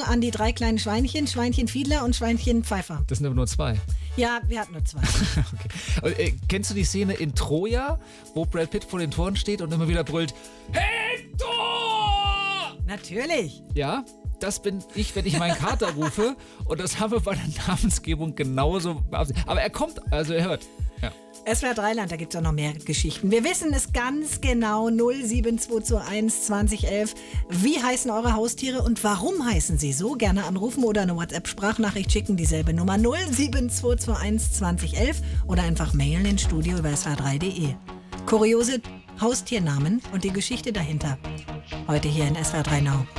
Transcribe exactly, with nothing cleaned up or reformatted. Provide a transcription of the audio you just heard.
an die drei kleinen Schweinchen, Schweinchen Fiedler und Schweinchen Pfeiffer. Das sind aber nur zwei. Ja, wir hatten nur zwei. Okay. Und, äh, kennst du die Szene in Troja, wo Brad Pitt vor den Toren steht und immer wieder brüllt, Hector! Natürlich. Ja, das bin ich, wenn ich meinen Kater rufe. Und das haben wir bei der Namensgebung genauso. Aber er kommt, also er hört. Ja. S W R drei Land, da gibt es auch noch mehr Geschichten. Wir wissen es ganz genau, null sieben zwei zwei eins zwanzig elf. Wie heißen eure Haustiere und warum heißen sie so? Gerne anrufen oder eine WhatsApp-Sprachnachricht schicken, dieselbe Nummer null sieben zwei zwei eins zwanzig elf oder einfach mailen ins Studio über s w r drei punkt de. Kuriose Haustiernamen und die Geschichte dahinter. Heute hier in S W R drei Now.